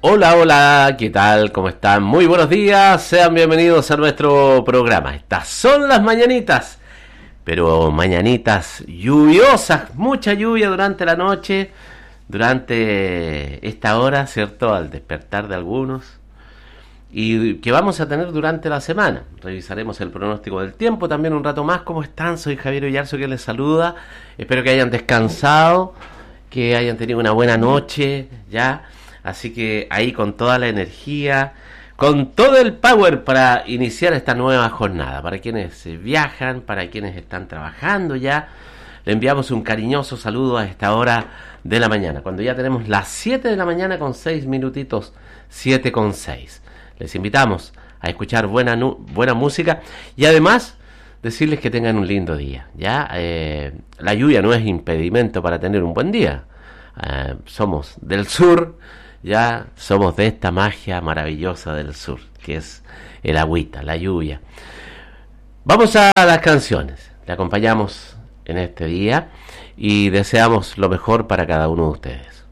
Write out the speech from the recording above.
Hola, hola, ¿qué tal? ¿Cómo están? Muy buenos días, sean bienvenidos a nuestro programa. Estas son las mañanitas, pero mañanitas lluviosas, mucha lluvia durante la noche, durante esta hora, ¿cierto? Al despertar de algunos. Y que vamos a tener durante la semana. Revisaremos el pronóstico del tiempo también un rato más. ¿Cómo están? Soy Javier Villarzo que les saluda. Espero que hayan descansado, que hayan tenido una buena noche, ¿ya? Así que ahí con toda la energía, con todo el power para iniciar esta nueva jornada. Para quienes viajan, para quienes están trabajando ya, le enviamos un cariñoso saludo a esta hora de la mañana, cuando ya tenemos las 7 de la mañana con 6 minutitos, 7 con 6. Les invitamos a escuchar buena música y además decirles que tengan un lindo día. ¿Ya? La lluvia no es impedimento para tener un buen día. Somos del sur, ya somos de esta magia maravillosa del sur, que es el agüita, la lluvia. Vamos a las canciones. Le acompañamos en este día y deseamos lo mejor para cada uno de ustedes.